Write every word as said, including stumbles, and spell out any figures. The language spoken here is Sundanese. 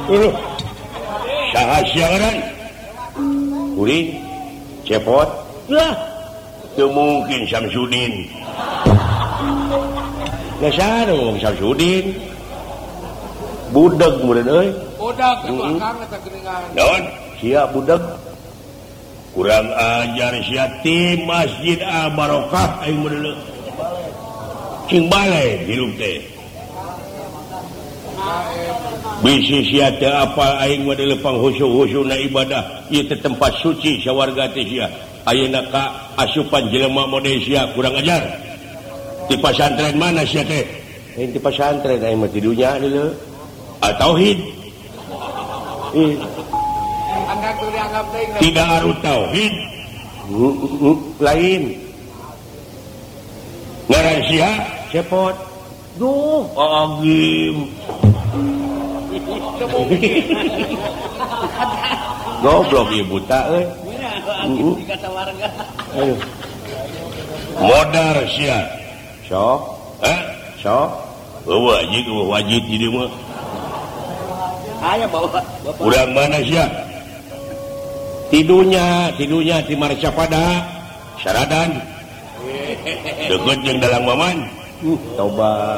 cepot mungkin Syamsuddin Syamsuddin budak siap budak kurang ajar siati Masjid Al-Barokah bisi apa aing lepang khusyuk-khusyuk na ibadah ieu teh tempat suci sawarga teh sia ayeuna ka asupan jelema Malaysia kurang ajar di pesantren mana sia teh di pesantren aing mah di dunya deuleu tauhid tidak harus tauhid lain ngaran sia cepot duh agim goblok ieu buta euy modar sia sok eh sok wajib wajib di dieu mah aya bawa urang mana sia tidunya tidunya di Marcapada Saradan deket jeung dalang Maman tobat